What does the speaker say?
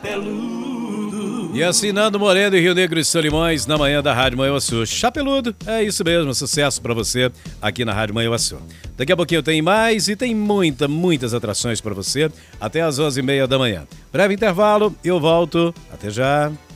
E assinando Moreno e Rio Negro e Solimões na manhã da Rádio Manhuaçu. Chapeludo, é isso mesmo, sucesso pra você aqui na Rádio Manhuaçu. Daqui a pouquinho tem mais e tem muitas atrações pra você até às 11h30 da manhã. Breve intervalo, eu volto. Até já.